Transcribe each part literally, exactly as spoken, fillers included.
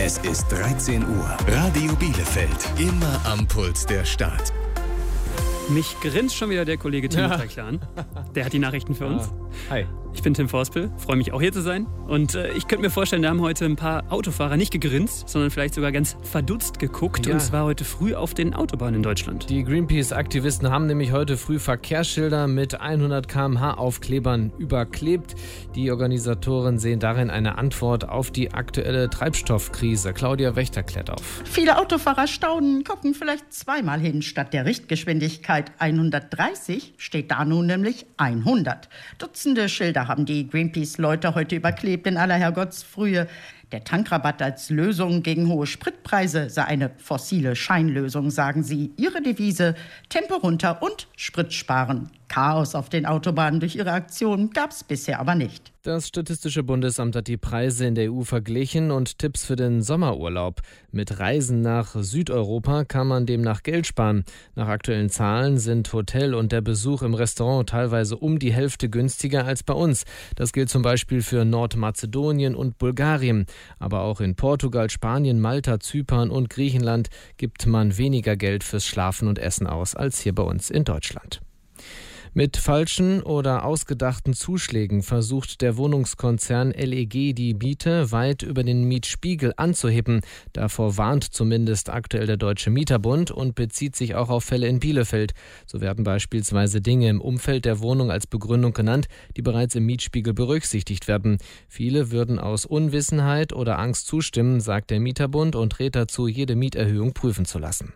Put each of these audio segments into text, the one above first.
Es ist dreizehn Uhr. Radio Bielefeld. Immer am Puls der Stadt. Mich grinst schon wieder der Kollege Timo Teichler an. Der hat die Nachrichten für uns. Hi. Ich bin Tim Forspel, freue mich auch hier zu sein. Und äh, ich könnte mir vorstellen, da haben heute ein paar Autofahrer nicht gegrinst, sondern vielleicht sogar ganz verdutzt geguckt. Ja. Und zwar heute früh auf den Autobahnen in Deutschland. Die Greenpeace-Aktivisten haben nämlich heute früh Verkehrsschilder mit hundert Kilometer pro Stunde Aufklebern überklebt. Die Organisatoren sehen darin eine Antwort auf die aktuelle Treibstoffkrise. Claudia Wächter klärt auf. Viele Autofahrer staunen, gucken vielleicht zweimal hin. Statt der Richtgeschwindigkeit hundertdreißig steht da nun nämlich hundert. Dutzende Schilder haben die Greenpeace-Leute heute überklebt in aller Herrgottsfrühe. Der Tankrabatt als Lösung gegen hohe Spritpreise sei eine fossile Scheinlösung, sagen sie. Ihre Devise: Tempo runter und Sprit sparen. Chaos auf den Autobahnen durch ihre Aktion gab es bisher aber nicht. Das Statistische Bundesamt hat die Preise in der E U verglichen und Tipps für den Sommerurlaub. Mit Reisen nach Südeuropa kann man demnach Geld sparen. Nach aktuellen Zahlen sind Hotel und der Besuch im Restaurant teilweise um die Hälfte günstiger als bei uns. Das gilt zum Beispiel für Nordmazedonien und Bulgarien. Aber auch in Portugal, Spanien, Malta, Zypern und Griechenland gibt man weniger Geld fürs Schlafen und Essen aus als hier bei uns in Deutschland. Mit falschen oder ausgedachten Zuschlägen versucht der Wohnungskonzern L E G die Miete weit über den Mietspiegel anzuheben. Davor warnt zumindest aktuell der Deutsche Mieterbund und bezieht sich auch auf Fälle in Bielefeld. So werden beispielsweise Dinge im Umfeld der Wohnung als Begründung genannt, die bereits im Mietspiegel berücksichtigt werden. Viele würden aus Unwissenheit oder Angst zustimmen, sagt der Mieterbund und rät dazu, jede Mieterhöhung prüfen zu lassen.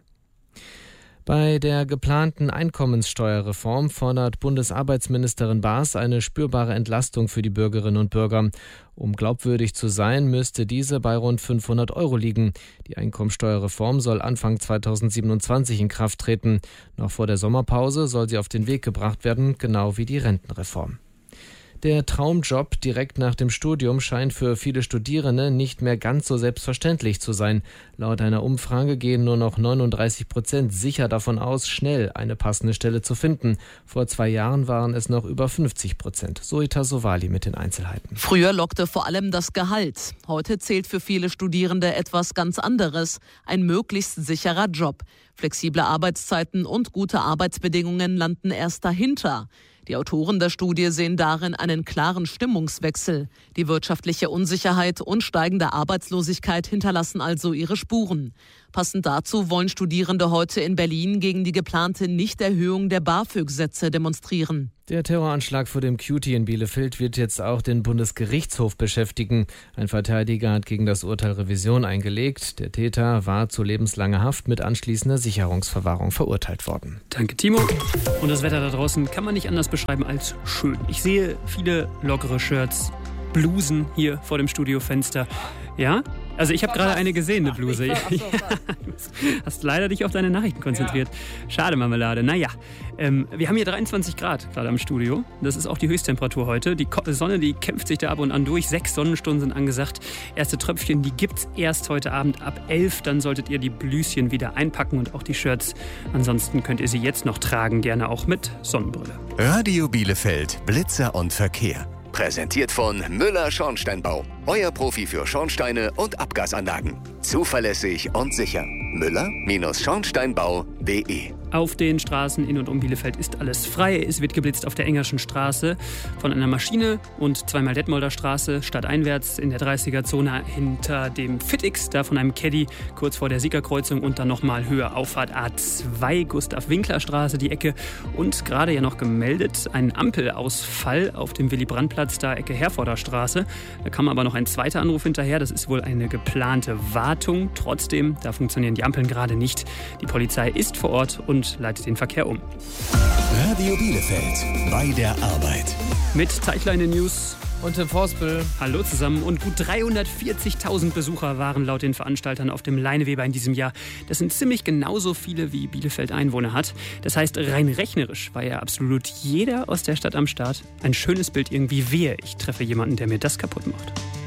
Bei der geplanten Einkommenssteuerreform fordert Bundesarbeitsministerin Baas eine spürbare Entlastung für die Bürgerinnen und Bürger. Um glaubwürdig zu sein, müsste diese bei rund fünfhundert Euro liegen. Die Einkommensteuerreform soll Anfang zweitausendsiebenundzwanzig in Kraft treten. Noch vor der Sommerpause soll sie auf den Weg gebracht werden, genau wie die Rentenreform. Der Traumjob direkt nach dem Studium scheint für viele Studierende nicht mehr ganz so selbstverständlich zu sein. Laut einer Umfrage gehen nur noch neununddreißig Prozent sicher davon aus, schnell eine passende Stelle zu finden. Vor zwei Jahren waren es noch über fünfzig Prozent. Zoita Sowali mit den Einzelheiten. Früher lockte vor allem das Gehalt. Heute zählt für viele Studierende etwas ganz anderes. Ein möglichst sicherer Job. Flexible Arbeitszeiten und gute Arbeitsbedingungen landen erst dahinter. Die Autoren der Studie sehen darin einen klaren Stimmungswechsel. Die wirtschaftliche Unsicherheit und steigende Arbeitslosigkeit hinterlassen also ihre Spuren. Passend dazu wollen Studierende heute in Berlin gegen die geplante Nichterhöhung der BAföG-Sätze demonstrieren. Der Terroranschlag vor dem Cutie in Bielefeld wird jetzt auch den Bundesgerichtshof beschäftigen. Ein Verteidiger hat gegen das Urteil Revision eingelegt. Der Täter war zu lebenslanger Haft mit anschließender Sicherungsverwahrung verurteilt worden. Danke, Timo. Und das Wetter da draußen kann man nicht anders beschreiben als schön. Ich sehe viele lockere Shirts, Blusen hier vor dem Studiofenster. Ja? Also ich habe gerade eine gesehen, eine Bluse. Ja, du hast leider dich auf deine Nachrichten konzentriert. Schade, Marmelade. Naja, ähm, wir haben hier dreiundzwanzig Grad gerade am Studio. Das ist auch die Höchsttemperatur heute. Die Sonne, die kämpft sich da ab und an durch. Sechs Sonnenstunden sind angesagt. Erste Tröpfchen, die gibt's erst heute Abend ab elf. Dann solltet ihr die Blüschen wieder einpacken und auch die Shirts. Ansonsten könnt ihr sie jetzt noch tragen, gerne auch mit Sonnenbrille. Radio Bielefeld, Blitzer und Verkehr. Präsentiert von Müller Schornsteinbau. Euer Profi für Schornsteine und Abgasanlagen. Zuverlässig und sicher. Müller Schornsteinbau punkt de. Auf den Straßen in und um Bielefeld ist alles frei. Es wird geblitzt auf der Engerschen Straße von einer Maschine und zweimal Detmolder Straße stadteinwärts in der dreißiger-Zone hinter dem Fitix, da von einem Caddy kurz vor der Siegerkreuzung und dann nochmal höher Auffahrt A zwei, Gustav-Winkler-Straße, die Ecke. Und gerade ja noch gemeldet, ein Ampelausfall auf dem Willy-Brandt-Platz, da Ecke Herforder Straße. Da kam aber noch ein zweiter Anruf hinterher. Das ist wohl eine geplante Wartung. Trotzdem, da funktionieren die Ampeln gerade nicht. Die Polizei ist vor Ort und leitet den Verkehr um. Radio Bielefeld, bei der Arbeit. Mit Teichler in den News. Und Tim Forspel. Hallo zusammen. Und gut dreihundertvierzigtausend Besucher waren laut den Veranstaltern auf dem Leineweber in diesem Jahr. Das sind ziemlich genauso viele, wie Bielefeld Einwohner hat. Das heißt, rein rechnerisch war ja absolut jeder aus der Stadt am Start. Ein schönes Bild irgendwie, wehe, ich treffe jemanden, der mir das kaputt macht.